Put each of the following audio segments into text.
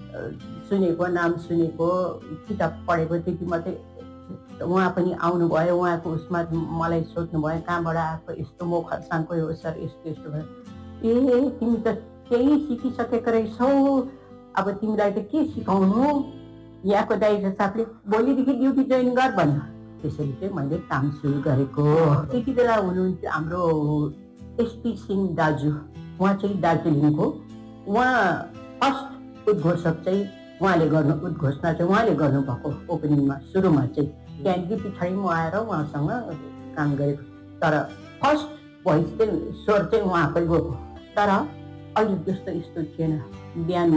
सुनेको, नाम सुनेको, किताब पढेको त्यति मात्रै। उहाँ पनि आउनुभयो, उहाँको उसमा मलाई सोध्नुभयो कहाँबाट आएको, यस्तो म खरसाङकै हो सर, यस्तो यस्तो भयो। ए तिमी त केही सिकिसकेको रहेछौ, अब तिमीलाई त के सिकाउनु, यहाँको डाइरेक्टर साहबले भोलिदेखि ड्युटी जोइन गर भन्यो। त्यसरी चाहिँ मैले काम सुरु गरेको। त्यति बेला हुनुहुन्थ्यो हाम्रो एसपी सिंह दाजु, उहाँ चाहिँ दार्जिलिङको। उहाँ फर्स्ट उद्घोषक चाहिँ उहाँले उद्घोषणा चाहिँ उहाँले गर्नुभएको ओपनिङमा, सुरुमा चाहिँ। त्यहाँदेखि पछाडि म आएर उहाँसँग काम गरेको। तर फर्स्ट भोइस चाहिँ स्वर चाहिँ उहाँकै गएको। तर अहिले जस्तो यस्तो थिएन। बिहान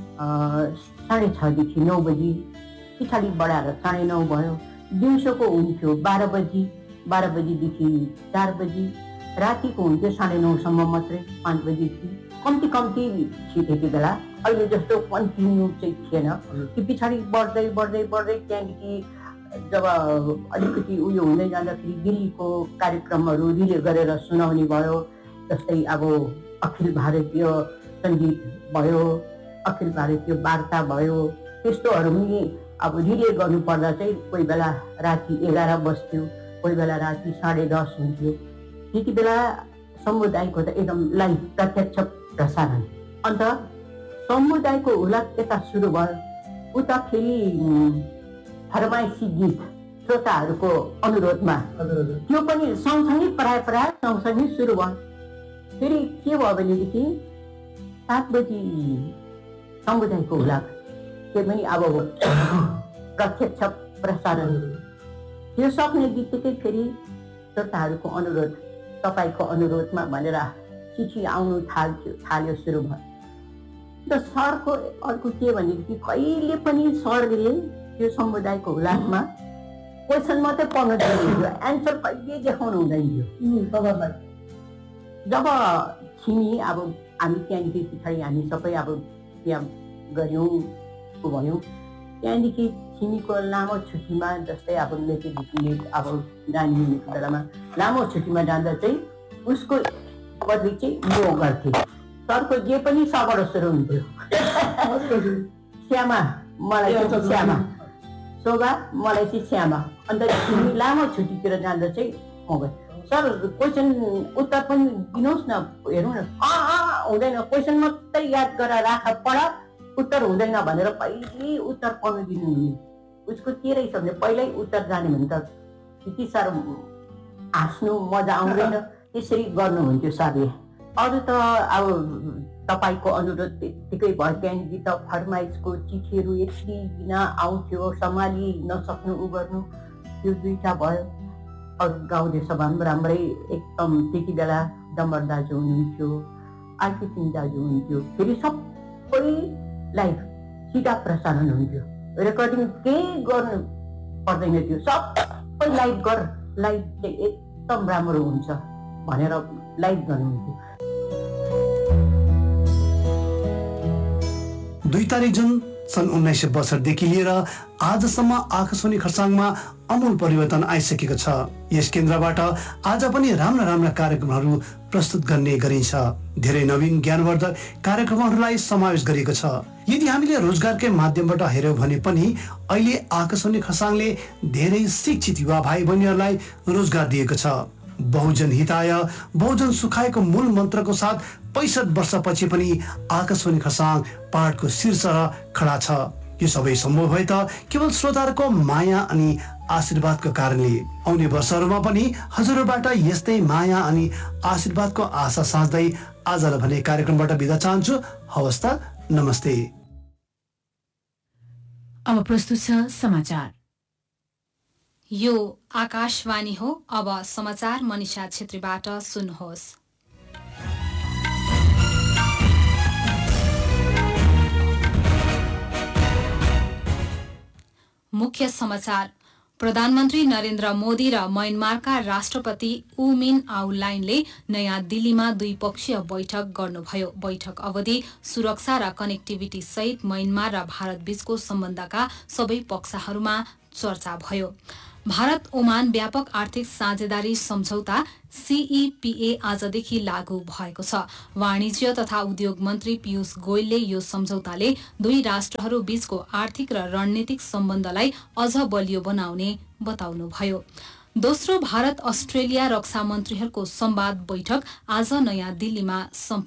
6:30देखि 9 बजी, पछाडि बढाएर 9:30 भयो। दिउँसोको हुन्थ्यो 12 बजी, 12 बजीदेखि 4 बजी, रातिको हुन्थ्यो 9:30सम्म मात्रै, 5 बजीदेखि। कम्ती थियो त्यति बेला, अहिले जस्तो कन्टिन्यू चाहिँ थिएन। त्यो पछाडि बढ्दै त्यहाँदेखि जब अलिकति उयो हुँदै जाँदाखेरि दिल्लीको कार्यक्रमहरू रिले गरेर सुनाउने भयो। जस्तै अब अखिल भारतीय सङ्गीत भयो, अखिल भारतीय वार्ता भयो, त्यस्तोहरू पनि अब रिले गर्नुपर्दा चाहिँ कोही बेला राति 11 बज्थ्यो, कोही बेला राति 10:30 हुन्थ्यो। त्यति बेला समुदायको त एकदम लाइभ प्रत्यक्ष प्रसारण। अन्त समुदायको हुलाक यता सुरु भयो, उता फेरि फरमाइसी गीत श्रोताहरूको अनुरोधमा त्यो पनि सँगसँगै प्राय सँगसँगै सुरु भयो। फेरि के भयो भनेदेखि 7 बजी समुदायको हुलाक, त्यो पनि अब प्रत्यक्ष प्रसारण। त्यो सक्ने बित्तिकै फेरि श्रोताहरूको अनुरोध, तपाईँको अनुरोधमा भनेर चिठी आउनु थाल्यो, सुरु भयो। त सरको अर्को के भनेदेखि कहिले पनि सरले त्यो समुदायको हुलाकमा क्वेसन मात्रै पढ्नु दिनुहुन्थ्यो, एन्सर कहिले देखाउनु हुँदैन थियो। जब छिमी अब हामी त्यहाँदेखि पछाडि हामी सबै अब त्यहाँ गऱ्यौँ भयौँ। त्यहाँदेखि छिमीको लामो छुट्टीमा, जस्तै अब मेचीदेखि अब नानी हुनेको बेलामा लामो छुट्टीमा जाँदा चाहिँ उसको बदली चाहिँ म गर्थेँ। सरको जे पनि सबाट सुरु हुन्थ्यो। श्यामा, मलाई चाहिँ श्यामा, शोभा, मलाई चाहिँ श्यामा। अन्त छिमी लामो छुट्टीतिर जाँदा चाहिँ म गएँ। सर क्वेसन उत्तर पनि दिनुहोस् न, हेरौँ न। हुँदैन, क्वेसन मात्रै याद गरेर राख, पढ, उत्तर हुँदैन भनेर पहिले उत्तर पढ्नु दिनुहुने। उसको के रहेछ भने पहिल्यै उत्तर जाने भने त त्यति साह्रो हाँस्नु मजा आउँदैन, त्यसरी गर्नुहुन्थ्यो सरले। अरू त अब तपाईँको अनुरोध त्यतिकै भयो। त्यहाँदेखि त फरमाइसको चिठीहरू यति दिन आउँथ्यो, सम्हाली नसक्नु उ गर्नु, त्यो 2टा भयो। अरू गाउँले सभामा पनि राम्रै एकदम त्यति बेला डम्बर दाजु हुनुहुन्थ्यो, आरके सिंह दाजु हुनुहुन्थ्यो। फेरि सबै लाइभ सिधा प्रसारण हुन्थ्यो, रेकर्डिङ केही गर्नु पर्दैन थियो, सबै लाइभ गर, लाइभ चाहिँ एकदम राम्रो हुन्छ भनेर लाइभ गर्नुहुन्थ्यो। 2 तारिक जुन सन् 1962 लिएर आजसम्म आकाशवाणी खरसाङमा अमूल परिवर्तन आइसकेको छ। यस केन्द्रबाट आज पनि राम्रा कार्यक्रमहरू प्रस्तुत गर्ने गरिन्छ। धेरै नवीन ज्ञानवर्धक कार्यक्रमहरूलाई समावेश गरिएको छ। यदि हामीले रोजगारकै माध्यमबाट हेर्यौं भने पनि अहिले आकाशवाणी खरसाङले धेरै शिक्षित युवा भाइ बहिनीहरूलाई रोजगार दिएको छ। बहुजन हिताय बहुजन सुखायको मूल मन्त्रको साथ 65 वर्षपछि पनि आकाशवाणी खरसाङ पहाडको शीर्षमा खडा छ। यो सबै सम्भव भए त केवल श्रोताहरूको माया अनि आशीर्वादको कारणले। आउने वर्षहरूमा पनि हजुरबाट यस्तै माया अनि आशीर्वादको आशा साँच्दै आजलाई भने कार्यक्रमबाट बिदा चाहन्छु। हवस् त, नमस्ते। अब प्रस्तुत छ समाचार। यो आकाशवाणी हो। अब समाचार मनिषा छेत्रीबाट सुन्नुहोस्। मुख्य समाचार। प्रधानमन्त्री नरेन्द्र मोदी र म्यानमारका राष्ट्रपति ऊ मिन आउलाइनले नयाँ दिल्लीमा द्विपक्षीय बैठक गर्नुभयो। बैठक अवधि सुरक्षा र कनेक्टिभिटी सहित म्यानमार र भारत बीचको सम्बन्धका सबै पक्षहरूमा चर्चा भयो। भारत ओमान व्यापक आर्थिक साझेदारी सम्झौता CEPA आजदेखि लागू भएको छ। वाणिज्य तथा उद्योग मन्त्री पीयूष गोयलले यो सम्झौताले दुई राष्ट्रहरू बीचको आर्थिक र रणनीतिक सम्बन्धलाई अझ बलियो बनाउने बताउनुभयो। दोस्रो भारत अस्ट्रेलिया रक्षा मन्त्रीहरूको संवाद बैठक आज नयाँ दिल्लीमा